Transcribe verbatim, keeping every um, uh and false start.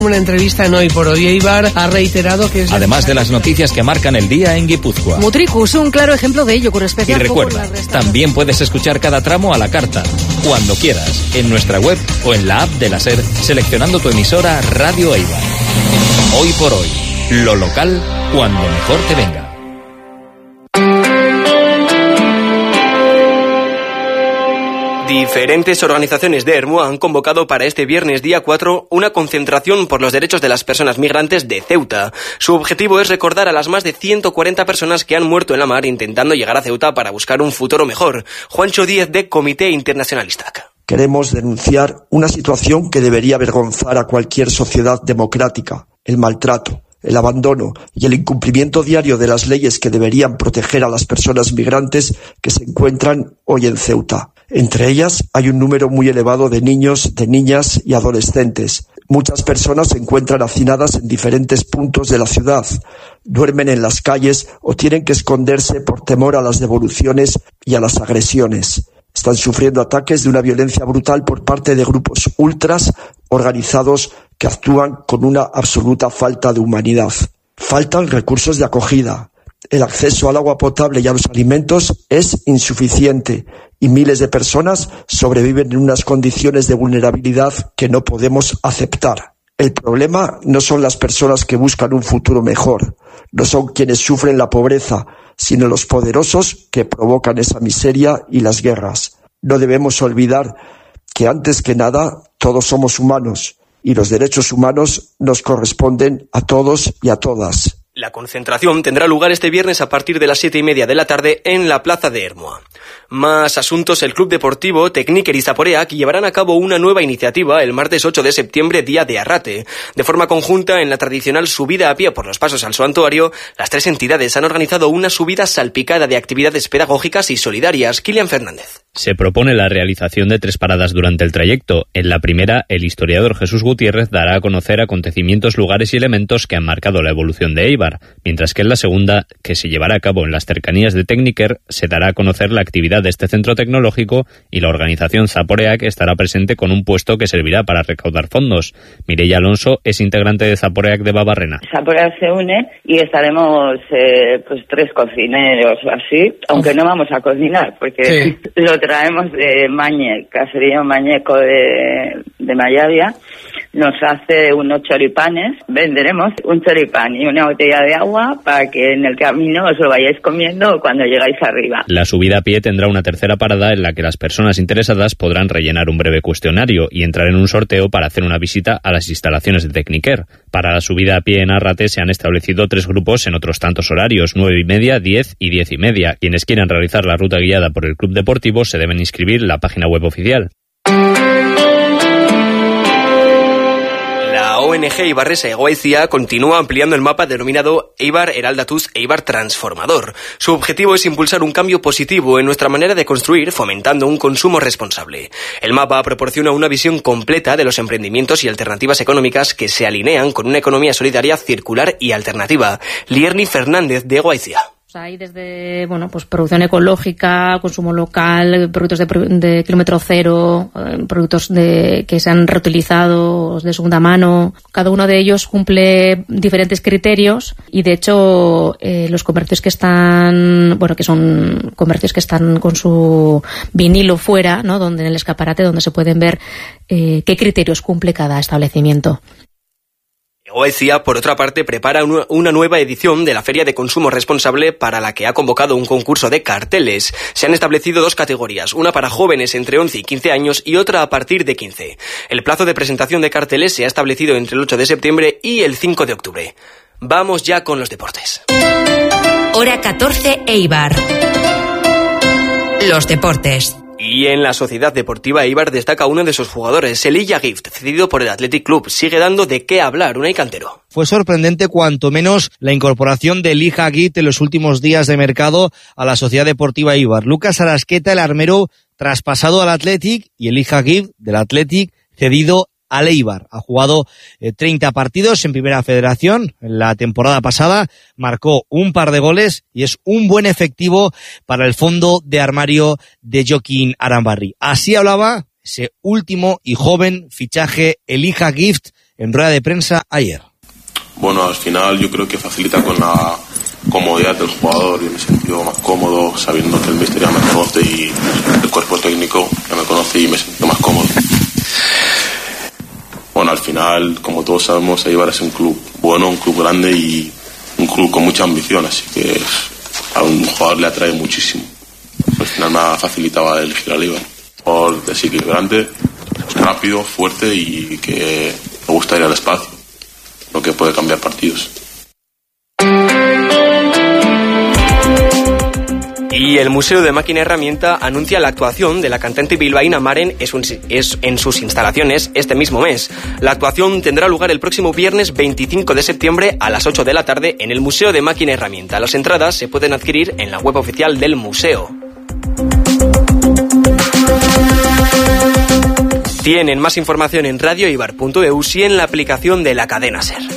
Una entrevista en Hoy por Hoy. Eibar ha reiterado que es... Además de las noticias que marcan el día en Guipúzcoa. Mutriku, un claro ejemplo de ello, con especial... Y recuerda, también puedes escuchar cada tramo a la carta, cuando quieras, en nuestra web o en la app de la SER, seleccionando tu emisora Radio Eibar. Hoy por Hoy, lo local cuando mejor te venga. Diferentes organizaciones de Ermua han convocado para este viernes día cuatro una concentración por los derechos de las personas migrantes de Ceuta. Su objetivo es recordar a las más de ciento cuarenta personas que han muerto en la mar intentando llegar a Ceuta para buscar un futuro mejor. Juancho Díez, de Comité Internacionalista. Queremos denunciar una situación que debería avergonzar a cualquier sociedad democrática: el maltrato, el abandono y el incumplimiento diario de las leyes que deberían proteger a las personas migrantes que se encuentran hoy en Ceuta. Entre ellas hay un número muy elevado de niños, de niñas y adolescentes. Muchas personas se encuentran hacinadas en diferentes puntos de la ciudad, duermen en las calles o tienen que esconderse por temor a las devoluciones y a las agresiones. Están sufriendo ataques de una violencia brutal por parte de grupos ultras organizados que actúan con una absoluta falta de humanidad. Faltan recursos de acogida. El acceso al agua potable y a los alimentos es insuficiente y miles de personas sobreviven en unas condiciones de vulnerabilidad que no podemos aceptar. El problema no son las personas que buscan un futuro mejor, no son quienes sufren la pobreza, sino los poderosos que provocan esa miseria y las guerras. No debemos olvidar que antes que nada todos somos humanos y los derechos humanos nos corresponden a todos y a todas. La concentración tendrá lugar este viernes a partir de las siete y media de la tarde en la plaza de Ermua. Más asuntos. El Club Deportivo Tekniker y Zaporeak llevarán a cabo una nueva iniciativa el martes ocho de septiembre, día de Arrate. De forma conjunta, en la tradicional subida a pie por los pasos al santuario, las tres entidades han organizado una subida salpicada de actividades pedagógicas y solidarias. Kilian Fernández. Se propone la realización de tres paradas durante el trayecto. En la primera, el historiador Jesús Gutiérrez dará a conocer acontecimientos, lugares y elementos que han marcado la evolución de Eibar, mientras que en la segunda, que se llevará a cabo en las cercanías de Tekniker, se dará a conocer la actividad de este centro tecnológico y la organización Zaporeak estará presente con un puesto que servirá para recaudar fondos. Mireia Alonso es integrante de Zaporeak de Babarrena. Zaporeak se une y estaremos eh, pues tres cocineros o así, aunque no vamos a cocinar, porque sí. Lo traemos de Mañe, caserío mañeco de, de Mayavia. Nos hace unos choripanes, venderemos un choripán y una botella de agua para que en el camino os lo vayáis comiendo cuando llegáis arriba. La subida a pie tendrá una tercera parada en la que las personas interesadas podrán rellenar un breve cuestionario y entrar en un sorteo para hacer una visita a las instalaciones de Tekniker. Para la subida a pie en Arrate se han establecido tres grupos en otros tantos horarios, nueve y media, diez y diez y media. Quienes quieran realizar la ruta guiada por el Club Deportivo se deben inscribir en la página web oficial. La O N G Eibarresa Hegoaizia continúa ampliando el mapa denominado Eibar Eraldatuz Eibar Transformador. Su objetivo es impulsar un cambio positivo en nuestra manera de construir, fomentando un consumo responsable. El mapa proporciona una visión completa de los emprendimientos y alternativas económicas que se alinean con una economía solidaria, circular y alternativa. Lierni Fernández, de Hegoaizia. Hay desde, bueno, pues producción ecológica, consumo local, productos de, de kilómetro cero, eh, productos de, que se han reutilizado de segunda mano. Cada uno de ellos cumple diferentes criterios y, de hecho, eh, los comercios que están, bueno, que son comercios que están con su vinilo fuera, ¿no? Donde en el escaparate, donde se pueden ver eh, qué criterios cumple cada establecimiento. Hegoaizia, por otra parte, prepara una nueva edición de la Feria de Consumo Responsable para la que ha convocado un concurso de carteles. Se han establecido dos categorías, una para jóvenes entre once y quince años y otra a partir de quince. El plazo de presentación de carteles se ha establecido entre el ocho de septiembre y el cinco de octubre. Vamos ya con los deportes. Hora catorce, Eibar. Los deportes. Y en la Sociedad Deportiva Eibar destaca uno de sus jugadores, Elijah Gift, cedido por el Athletic Club. Sigue dando de qué hablar, Unai Cantero. Fue sorprendente cuanto menos la incorporación de Elijah Gift en los últimos días de mercado a la Sociedad Deportiva Eibar. Lucas Arasqueta, el armero, traspasado al Athletic, y Elijah Gift del Athletic cedido al Eibar. Ha jugado eh, treinta partidos en Primera Federación en la temporada pasada, marcó un par de goles y es un buen efectivo para el fondo de armario de Joaquín Arambarri. Así hablaba ese último y joven fichaje Elijah Gift en rueda de prensa ayer. Bueno, al final yo creo que facilita con la comodidad del jugador. Yo me he sentido más cómodo sabiendo que el míster ya me conoce y el cuerpo técnico ya me conoce y me he sentido más cómodo. Bueno, al final, como todos sabemos, Eibar es un club bueno, un club grande y un club con mucha ambición, así que a un jugador le atrae muchísimo. Al final me ha facilitado elegir al Eibar. Un jugador desequilibrante, rápido, fuerte y que me gusta ir al espacio, lo que puede cambiar partidos. Y el Museo de Máquina y Herramienta anuncia la actuación de la cantante bilbaína Maren en sus instalaciones este mismo mes. La actuación tendrá lugar el próximo viernes veinticinco de septiembre a las ocho de la tarde en el Museo de Máquina y Herramienta. Las entradas se pueden adquirir en la web oficial del museo. Tienen más información en radio eibar punto e u y en la aplicación de la cadena SER.